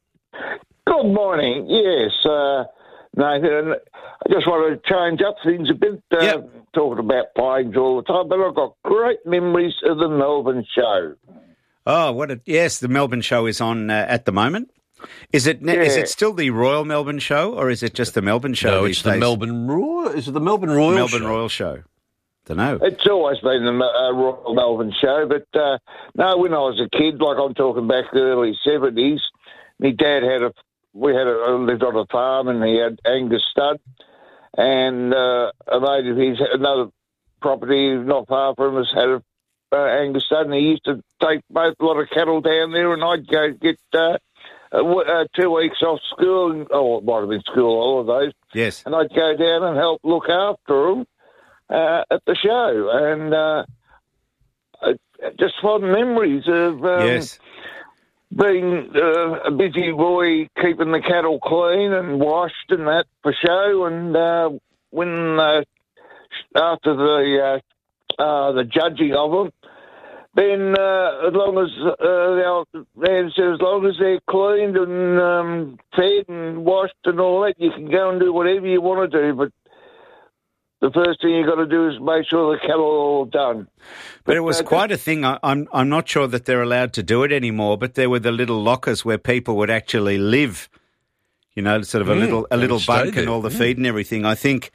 Good morning. Yes, uh, Nathan, I just want to change up things a bit, uh, Yep. talking about planes all the time, but I've got great memories of the Melbourne show. Oh, what a yes! The Melbourne show is on uh, at the moment. Is it? Yeah. Is it still the Royal Melbourne Show, or is it just the Melbourne Show? No, these it's the days? Melbourne Royal. Is it the Melbourne Royal? Melbourne show? Royal Show. Don't know. It's always been the uh, Royal Melbourne Show, but uh, no, when I was a kid, like I'm talking back the early seventies, my dad had a. We had a, lived on a farm, and he had Angus stud, and uh, a mate of his, another property not far from us, had a uh, Angus stud, and he used to take both a lot of cattle down there, and I'd go get. Uh, Uh, uh, two weeks off school, and, oh, it might have been school holidays. Yes. And I'd go down and help look after them uh, at the show. And uh, I, just fond memories of um, yes. being uh, a busy boy, keeping the cattle clean and washed and that for show. And uh, when uh, after the uh, uh, the judging of them, then, uh, as long as uh, they said, as long as they're cleaned and um, fed and washed and all that, you can go and do whatever you want to do. But the first thing you got to do is make sure the cattle are all done. But, but it was uh, quite a thing. I, I'm I'm not sure that they're allowed to do it anymore. But there were the little lockers where people would actually live. You know, sort of a mm, little a little bunk and all the mm. feed and everything. I think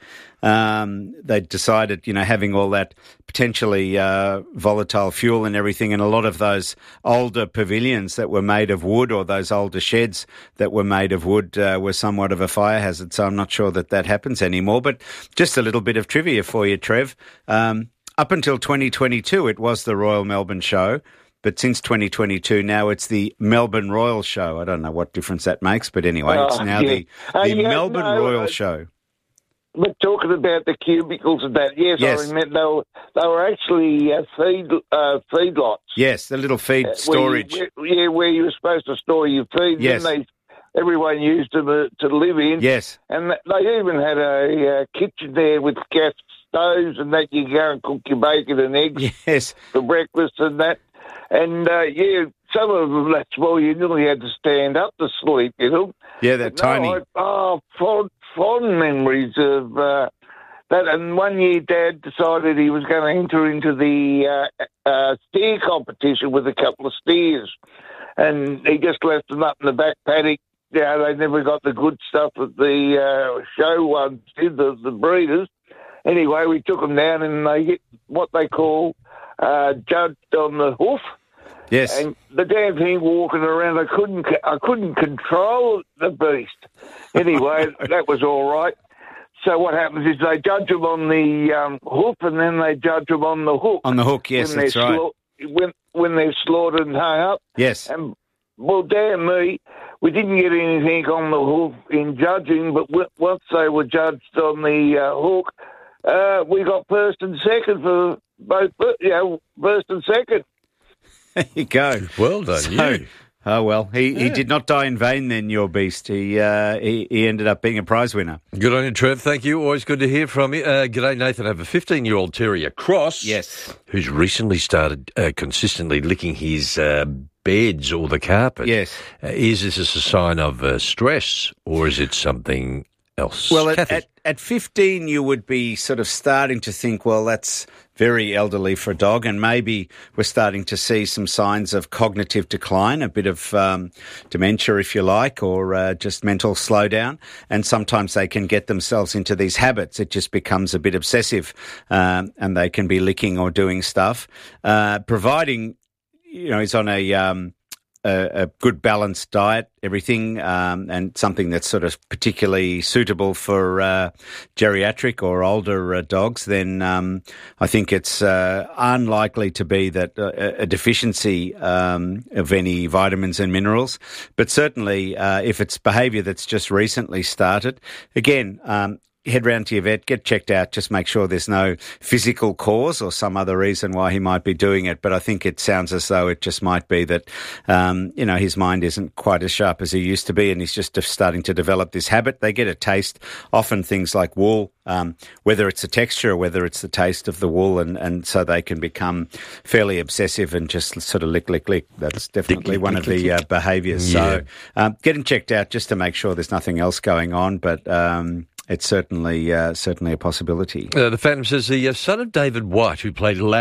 um, they decided, you know, having all that potentially uh, volatile fuel and everything, and a lot of those older pavilions that were made of wood, or those older sheds that were made of wood, uh, were somewhat of a fire hazard. So I'm not sure that that happens anymore. But just a little bit of trivia for you, Trev. Um, up until twenty twenty-two, it was the Royal Melbourne Show. But since twenty twenty-two, now it's the Melbourne Royal Show. I don't know what difference that makes, but anyway, oh, it's now yeah. the, the uh, yeah, Melbourne no, Royal uh, Show. But talking about the cubicles and that, yes, yes. I remember they were, they were actually uh, feed uh, feedlots. Yes, the little feed uh, storage. Where you, where, yeah, where you were supposed to store your feed. Yes. And they, everyone used them uh, to live in. Yes. And they even had a uh, kitchen there with gas stoves and that. You go and cook your bacon and eggs yes. for breakfast and that. And, uh, yeah, some of them that small, you nearly had to stand up to sleep, you know. Yeah, they're but tiny. No, I, oh, fond, fond memories of uh, that. And one year Dad decided he was going to enter into the uh, uh, steer competition with a couple of steers. And he just left them up in the back paddock. Yeah, they never got the good stuff that the uh, show ones did, the, the breeders. Anyway, we took them down and they get what they call uh, judged on the hoof. Yes. And the damn thing walking around, I couldn't, I couldn't control the beast. Anyway, that was all right. So what happens is they judge them on the um, hoof, and then they judge them on the hook. On the hook, yes, that's right. Sla- when when they're slaughtered and hung up. Yes. And well, damn me, we didn't get anything on the hoof in judging, but w- once they were judged on the uh, hook, uh, we got first and second for both. You know, first and second. There you go. Well done, so, you. Oh, well, he, yeah. he did not die in vain then, your beast. He, uh, he he ended up being a prize winner. Good on you, Trev. Thank you. Always good to hear from you. Uh, g'day, Nathan. I have a fifteen-year-old terrier, Cross. Yes. Who's recently started uh, consistently licking his uh, beds or the carpet. Yes. Uh, is this a sign of uh, stress, or is it something else? Well, at, at, at fifteen, you would be sort of starting to think, well, that's very elderly for a dog, and maybe we're starting to see some signs of cognitive decline, a bit of um, dementia, if you like, or uh, just mental slowdown. And sometimes they can get themselves into these habits. It just becomes a bit obsessive, um, and they can be licking or doing stuff, uh, providing, you know, he's on a... Um, A, a good balanced diet, everything, um, and something that's sort of particularly suitable for uh, geriatric or older uh, dogs, then um, I think it's uh, unlikely to be that uh, a deficiency um, of any vitamins and minerals. But certainly, uh, if it's behaviour that's just recently started, again, um, head round to your vet, get checked out, just make sure there's no physical cause or some other reason why he might be doing it. But I think it sounds as though it just might be that, um, you know, his mind isn't quite as sharp as he used to be, and he's just starting to develop this habit. They get a taste, often things like wool, um, whether it's the texture or whether it's the taste of the wool, and, and so they can become fairly obsessive and just sort of lick, lick, lick. That's definitely lick, one lick, of lick, the uh, behaviours. Yeah. So um, get him checked out just to make sure there's nothing else going on. But... Um, It's certainly uh, certainly a possibility. Uh, the Phantom says the uh, son of David White, who played Larry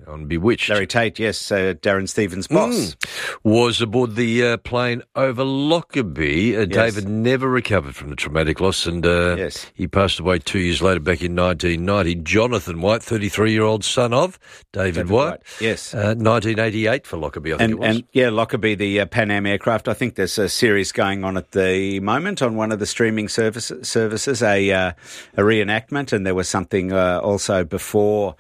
on Bewitched. Larry Tate, yes, uh, Darren Stevens' boss. Mm. Was aboard the uh, plane over Lockerbie. Uh, Yes. David never recovered from the traumatic loss, and uh, Yes. he passed away two years later, back in nineteen ninety. Jonathan White, thirty-three-year-old son of David, David White. White, yes. Uh, nineteen eighty-eight for Lockerbie, I think And, it was. and yeah, Lockerbie, the uh, Pan Am aircraft. I think there's a series going on at the moment on one of the streaming service, services, a uh, a reenactment, and there was something uh, also before.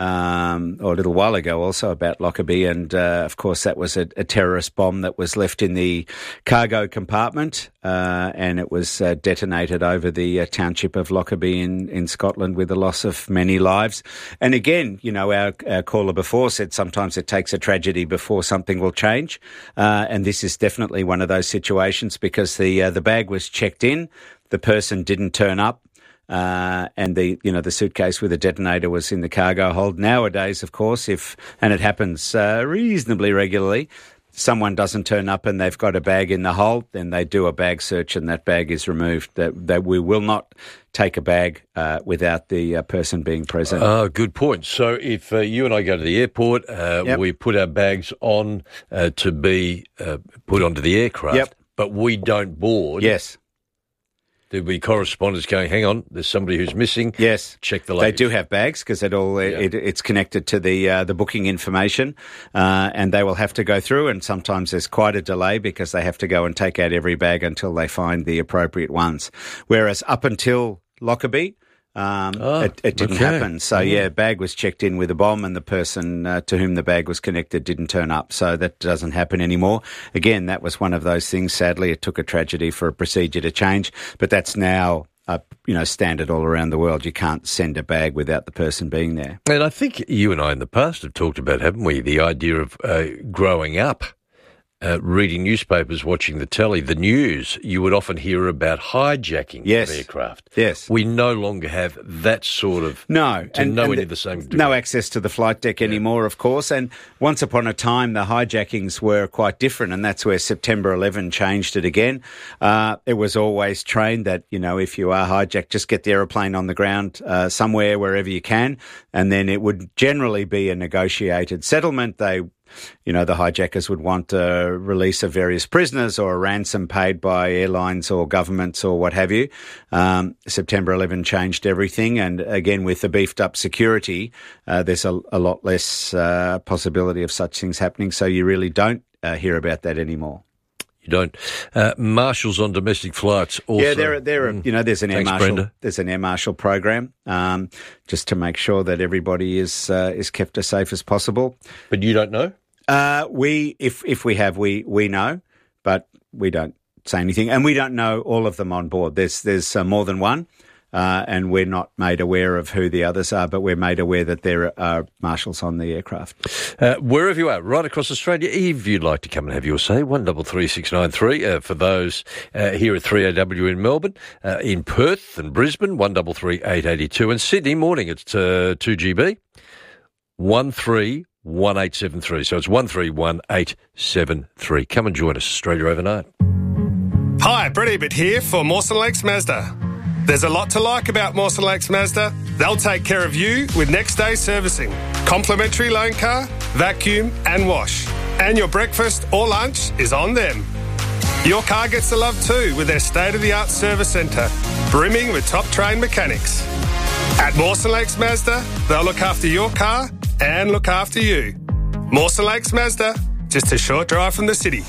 Um, or a little while ago also about Lockerbie, and uh, of course that was a, a terrorist bomb that was left in the cargo compartment, uh, and it was uh, detonated over the uh, township of Lockerbie in, in Scotland with the loss of many lives. And again, you know, our, our caller before said sometimes it takes a tragedy before something will change, uh, and this is definitely one of those situations because the uh, the bag was checked in, the person didn't turn up. Uh, and the you know the suitcase with the detonator was in the cargo hold. Nowadays, of course, if and it happens uh, reasonably regularly, someone doesn't turn up and they've got a bag in the hold, then they do a bag search and that bag is removed. That, that we will not take a bag uh, without the uh, person being present. Oh, good point. So if uh, you and I go to the airport, uh, Yep. we put our bags on uh, to be uh, put onto the aircraft, Yep. but we don't board. Yes. There'll be correspondents going, hang on, there's somebody who's missing. Yes. Check the They luggage. do have bags because it all it, it's connected to the uh, the booking information, uh, and they will have to go through. And sometimes there's quite a delay because they have to go and take out every bag until they find the appropriate ones. Whereas up until Lockerbie, um, Oh, it, it didn't okay. happen. So Mm. yeah, bag was checked in with a bomb, and the person uh, to whom the bag was connected didn't turn up. So that doesn't happen anymore. Again, that was one of those things. Sadly, it took a tragedy for a procedure to change, but that's now. Uh, you know, standard all around the world. You can't send a bag without the person being there. And I think you and I in the past have talked about, haven't we, the idea of uh, growing up, uh, reading newspapers, watching the telly, the news. You would often hear about hijacking Yes. of aircraft. Yes. We no longer have that sort of... No. To nowhere near the same degree. No access to the flight deck anymore, of course. And once upon a time, the hijackings were quite different, and that's where September eleventh changed it again. Uh, it was always trained that, you know, if you are hijacked, just get the aeroplane on the ground uh, somewhere, wherever you can, and then it would generally be a negotiated settlement. They You know, the hijackers would want a release of various prisoners or a ransom paid by airlines or governments or what have you. Um, September eleventh changed everything. And again, with the beefed up security, uh, there's a, a lot less uh, possibility of such things happening. So you really don't uh, hear about that anymore. You don't. Uh, marshals on domestic flights also. Yeah, there, there, Mm. you know, there's an Thanks, air marshal. Brenda. There's an air marshal program, um, just to make sure that everybody is uh, is kept as safe as possible. But you don't know? Uh, we, if if we have, we we know, but we don't say anything, and we don't know all of them on board. There's there's uh, more than one, uh, and we're not made aware of who the others are, but we're made aware that there are marshals on the aircraft. Uh, wherever you are, right across Australia, if you'd like to come and have your say, one double three six nine three. Uh, for those uh, here at three A W in Melbourne, uh, in Perth and Brisbane, one double three eight eighty two, and Sydney morning it's uh, two G B, one three one eight seven three. So it's one three one eight seven three. Come and join us, Australia Overnight. Hi, Brett Ebert here for Mawson Lakes Mazda. There's a lot to like about Mawson Lakes Mazda. They'll take care of you with next day servicing, complimentary loan car, vacuum and wash. And your breakfast or lunch is on them. Your car gets the love too with their state-of-the-art service centre, brimming with top-trained mechanics. At Mawson Lakes Mazda, they'll look after your car and look after you. Mawson Lakes Mazda, just a short drive from the city.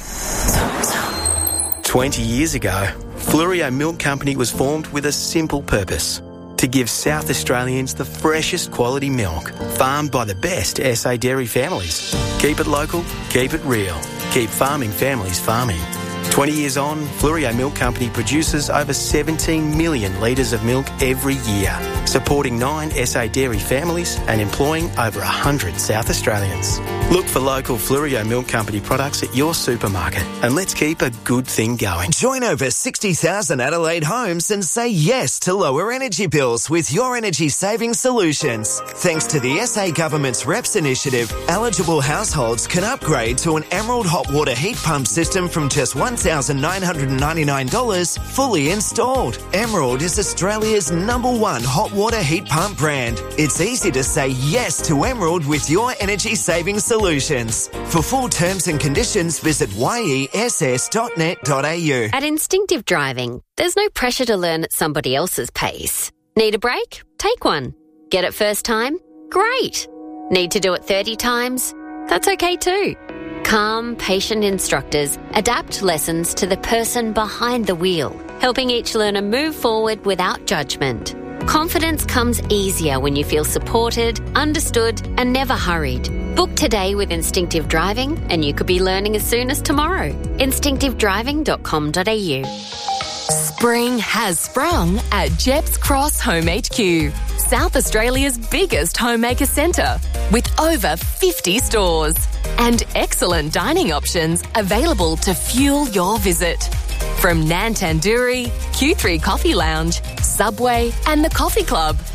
twenty years ago, Fluorio Milk Company was formed with a simple purpose: to give South Australians the freshest quality milk, farmed by the best S A dairy families. Keep it local, keep it real, keep farming families farming. twenty years on, Fluorio Milk Company produces over seventeen million litres of milk every year, supporting nine S A dairy families and employing over one hundred South Australians. Look for local Fluorio Milk Company products at your supermarket, and let's keep a good thing going. Join over sixty thousand Adelaide homes and say yes to lower energy bills with Your Energy Saving Solutions. Thanks to the S A Government's R E P S initiative, eligible households can upgrade to an Emerald hot water heat pump system from just one thousand nine hundred ninety-nine dollars fully installed. Emerald is Australia's number one hot water heat pump brand. It's easy to say yes to Emerald with your energy saving solutions. For full terms and conditions, visit y e s s dot net dot a u. At Instinctive Driving, there's no pressure to learn at somebody else's pace. Need a break? Take one. Get it first time? Great. Need to do it thirty times? That's okay too. Calm, patient instructors adapt lessons to the person behind the wheel, helping each learner move forward without judgment. Confidence comes easier when you feel supported, understood, and never hurried. Book today with Instinctive Driving and you could be learning as soon as tomorrow. instinctive driving dot com dot a u. Spring has sprung at Jeps Cross Home H Q, South Australia's biggest homemaker centre, with over fifty stores and excellent dining options available to fuel your visit. From Nan Tandoori, Q three Coffee Lounge, Subway and the Coffee Club,